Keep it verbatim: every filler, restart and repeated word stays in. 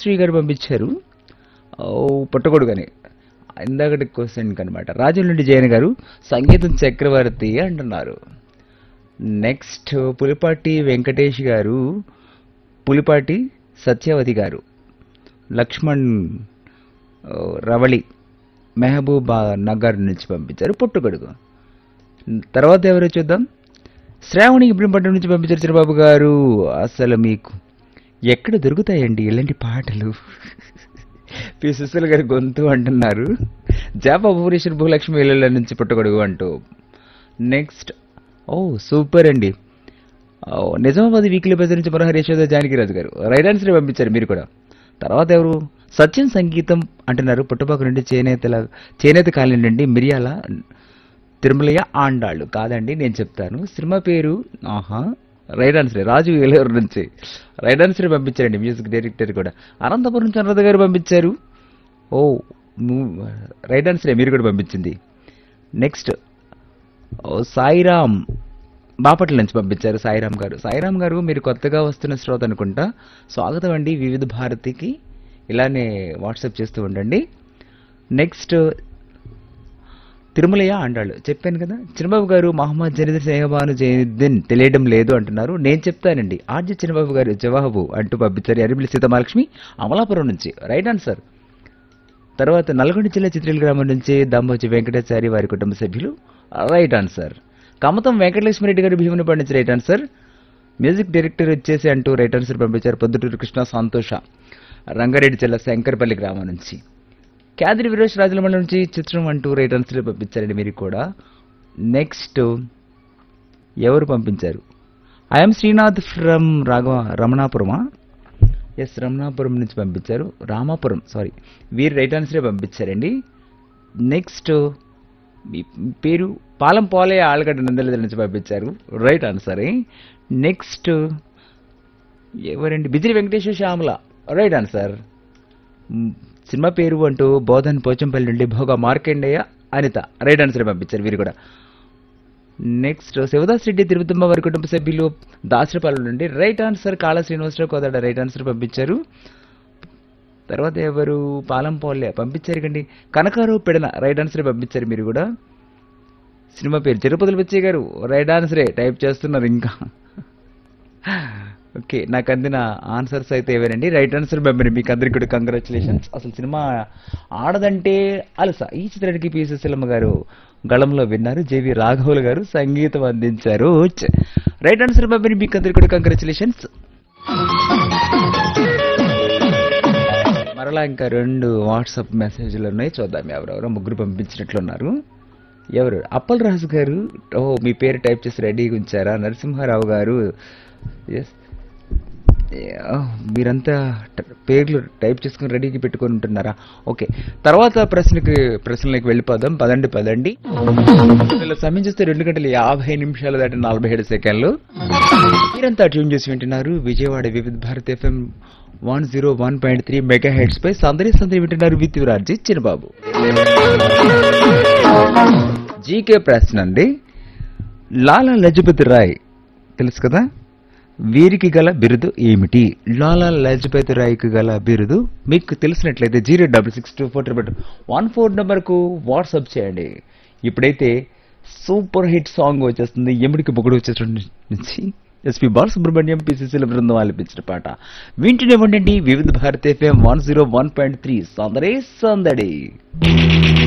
భాగ్యశ్రీ గారు పంపించారు. ఓ పుట్టగొడుగని ఇందాకటి క్వశ్చన్కి అనమాట. రాజుల నుండి జయన్ గారు సంగీతం చక్రవర్తి అంటున్నారు. నెక్స్ట్ పులిపాటి వెంకటేష్ గారు, పులిపాటి సత్యవతి గారు, లక్ష్మణ్ ఆ, రవళి మెహబూబా నగర్ నుంచి పంపించారు పుట్టుగొడుగు. తర్వాత ఎవరో చూద్దాం. శ్రావణి ఇబ్రహంపట్నం నుంచి పంపించారు చిరబాబు గారు. అసలు మీకు ఎక్కడ దొరుకుతాయండి ఇలాంటి పాటలు? పి సుశీల గారి గొంతు అంటున్నారు. జాపా భువనేశ్వర్ భూలక్ష్మి ఇళ్ళ నుంచి పుట్టగొడుగు అంటూ. నెక్స్ట్ ఓ సూపర్ అండి. ఓ, నిజామాబాద్ వీక్లీ బజార్ నుంచి మనోహర్ యశోద జానకిరాజు గారు రైట్ ఆన్సర్ పంపించారు మీరు కూడా. తర్వాత ఎవరు సత్యం సంగీతం అంటున్నారు పుట్టపాకు నుండి చేనేతల చేనేత కాలనీ నుండి మిరియాల తిరుమలయ్య ఆండాళ్ళు. కాదండి నేను చెప్తాను సినిమా పేరు. ఆహా రైట్ ఆన్సర్. రాజు ఏలూరు నుంచి రైట్ ఆన్సర్ పంపించారండి మ్యూజిక్ డైరెక్టర్ కూడా. అనంతపురం నుంచి అనురాధ గారు పంపించారు. ఓ రైట్ ఆన్సరే మీరు కూడా పంపించింది. నెక్స్ట్ ఓ సాయిరామ్ బాపట్ల నుంచి పంపించారు సాయిరామ్ గారు. సాయిరామ్ గారు మీరు కొత్తగా వస్తున్న శ్రోత అనుకుంటా. స్వాగతం అండి వివిధ భారతికి. ఇలానే వాట్సాప్ చేస్తూ ఉండండి. నెక్స్ట్ తిరుమలయ్య అంటాడు చెప్పాను కదా. చిన్నబాబు గారు మహమ్మద్ జనీద్ స్నేహబాను జైనుద్దీన్ తెలియడం లేదు అంటున్నారు. నేను చెప్తానండి ఆర్జీ చిన్నబాబు గారు జవాబు అంటూ పంపించారు ఎరిమిలి సీతమహాలక్ష్మి అమలాపురం నుంచి రైట్ ఆన్సర్. తర్వాత నల్గొండ జిల్లా చిత్రీల గ్రామం నుంచి దాంబోజి వెంకటాచారి వారి కుటుంబ సభ్యులు రైట్ ఆన్సర్. కమతం వెంకటలక్ష్మిరెడ్డి గారు భీముని పండించి రైట్ ఆన్సర్. మ్యూజిక్ డైరెక్టర్ వచ్చేసి అంటూ రైట్ ఆన్సర్ పంపించారు పొద్దుటూరు కృష్ణ సంతోష రంగారెడ్డి జిల్లా శంకర్పల్లి గ్రామం నుంచి. క్యాదిరి వీరేష్ రాజులమండ నుంచి చిత్రం అంటూ రైట్ ఆన్సర్ పంపించారండి మీరు కూడా. నెక్స్ట్ ఎవరు పంపించారు? I'm Srinath from Raghava రమణాపురమా? Yes రమణాపురం నుంచి పంపించారు. రామాపురం సారీ వీరు రైట్ ఆన్సరే పంపించారండి. నెక్స్ట్ మీ పేరు పాలం పోలే ఆలగడ్డ నందలిద నుంచి పంపించారు రైట్ ఆన్సరే. నెక్స్ట్ ఎవరండి? Bijili Venkateswara Shyamala right answer. Cinema పేరు అంటూ బోధన్ పోచంపల్లి నుండి భోగా మార్కండేయ అనిత రైట్ ఆన్సర్ పంపించారు వీరు కూడా. నెక్స్ట్ శివదాస్ రెడ్డి తిరుపతమ్మ వారి కుటుంబ సభ్యులు దాసరపాలెం నుండి రైట్ ఆన్సర్. కాళ శ్రీనివాసరావు కోదాడ రైట్ ఆన్సర్ పంపించారు. తర్వాత ఎవరు? పాలం పోలే పంపించారు కండి. కనకారావు పెడన రైట్ ఆన్సరే పంపించారు మీరు కూడా. సినిమా పేరు తిరుపతిలో వచ్చే గారు రైట్ ఆన్సరే టైప్ చేస్తున్నారు ఇంకా. ఓకే నాకు అందిన ఆన్సర్స్ అయితే ఏవేనండి రైట్ ఆన్సర్ పంపండి. మీకు అందరికీ కూడా కంగ్రాచులేషన్స్. అసలు సినిమా ఆడదంటే అలస ఈ చిత్రానికి పి సుశీలమ్మ గారు గళంలో విన్నారు. జేవి రాఘవులు గారు సంగీతం అందించారు. రైట్ ఆన్సర్ పంపండి. మీకు అందరికీ కూడా కంగ్రాచులేషన్స్. మరలా ఇంకా రెండు వాట్సాప్ మెసేజ్లు ఉన్నాయి చూద్దాం. ఎవరెవరో ముగ్గురు పంపించినట్లున్నారు. ఎవరు? అప్పల్ రాజు గారు ఓ మీ పేరు టైప్ చేసి రెడీగా ఉంచారా? నరసింహారావు గారు ఎస్ మీరంతా పేర్లు టైప్ చేసుకుని రెడీకి పెట్టుకొని ఉంటున్నారా? ఓకే తర్వాత ప్రశ్నకి ప్రశ్నలకు వెళ్ళిపోదాం. పదండి పదండి సమయం చూస్తే రెండు గంటల యాభై నిమిషాలు దాటి నలభై ఏడు సెకండ్లు. మీరంతా ట్యూన్ చేసి వింటున్నారు విజయవాడ వివిధ Bharat FM one zero one point three mega heads పై సందరి సందరి వింటున్నారు విత్ రాజీ చిన్నబాబు. జీకే ప్రశ్న అండి. లాలా లజపతి రాయ్ తెలుసు కదా, వీరికి గల బిరుదు ఏమిటి? లాలా లజపతి రాయ్కి గల బిరుదు మీకు తెలిసినట్లయితే zero double six two four triple one four నెంబర్కు వాట్సాప్ చేయండి. ఇప్పుడైతే సూపర్ హిట్ సాంగ్ వచ్చేస్తుంది ఎముడికి బొగుడు వచ్చేటువంటి నుంచి ఎస్పీ బాలసుబ్రహ్మణ్యం పిసిసిల బృందం ఆలపించిన పాట వింటూనే ఉండండి వివిధ Bharat FM one zero one point three సందడే సందడి.